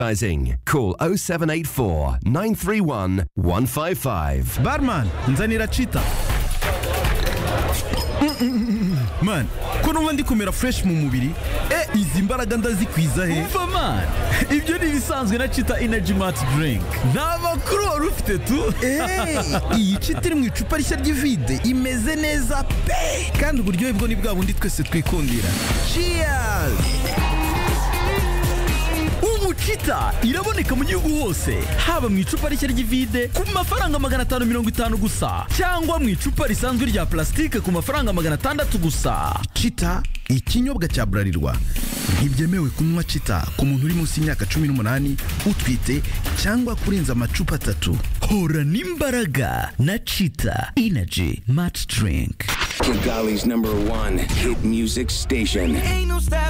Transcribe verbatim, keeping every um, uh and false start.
Advertising. Call oh seven eight four, nine three one, one five five. Barman, nzanira Chita. Man, ko numva ndi kumera fresh mu mubiri. Eh, izi mbaraga ndazikwiza he. Umva man, ibyo ni bisanzwe na Chita Energy Mart Drink. Nta makuru wari ufite tu. Eh, iyi Chita iri mu icupa rishya ry'ivide imeze neza pe. Kandi uburyohe bwo ni bwa bundi twese twikundira. Cheers! Ubu Chita iraboneka mu gihugu hose, haba mu icupa rishya ry'ivide ku mafaranga magana atanu mirongo itanu gusa, cyangwa mu icupa risanzwe rya plastike ku mafaranga magana atandatu gusa. Chita, ikinyobwa cya Bralirwa. Ntibyemewe kunywa Chita ku muntu uri munsi y'imyaka cumi n'umunani, utwite cyangwa kurenza amacupa atatu. Hora n'imbaraga na Chita Energy Mart Drink. Kigali's number one hit music station.